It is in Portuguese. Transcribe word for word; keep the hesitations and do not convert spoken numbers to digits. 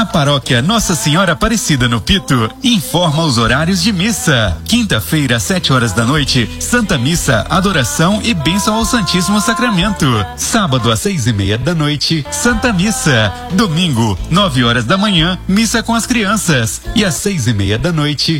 A paróquia Nossa Senhora Aparecida no Pito informa os horários de missa. Quinta-feira, às sete horas da noite, Santa Missa, adoração e bênção ao Santíssimo Sacramento. Sábado, às seis e meia da noite, Santa Missa. Domingo, nove horas da manhã, missa com as crianças. E às seis e meia da noite,